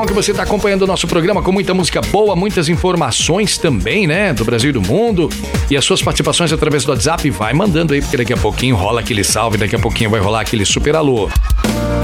que você está acompanhando o nosso programa com muita música boa, muitas informações também, né? Do Brasil e do mundo. E as suas participações através do WhatsApp, vai mandando aí, porque daqui a pouquinho rola aquele salve, daqui a pouquinho vai rolar aquele super alô.